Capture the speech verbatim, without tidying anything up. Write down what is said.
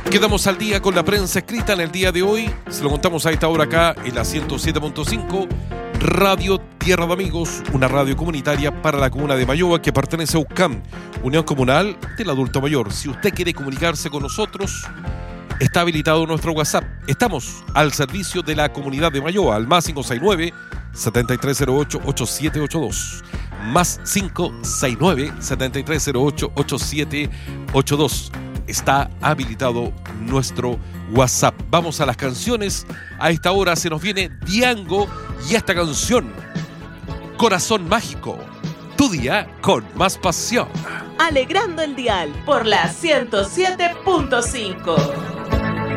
Quedamos al día con la prensa escrita en el día de hoy. Se lo contamos a esta hora acá en la ciento siete punto cinco, Radio Tierra de Amigos, una radio comunitaria para la comuna de Mayoa que pertenece a U C A M, Unión Comunal del Adulto Mayor. Si usted quiere comunicarse con nosotros, está habilitado nuestro WhatsApp. Estamos al servicio de la comunidad de Mayoa, al más cinco seis nueve, siete tres cero ocho, ocho siete ocho dos. Más cinco seis nueve, siete tres cero ocho, ocho siete ocho dos. Está habilitado nuestro WhatsApp. Vamos a las canciones. A esta hora se nos viene Diango y esta canción, Corazón Mágico. Tu día con más pasión. Alegrando el dial por la ciento siete punto cinco.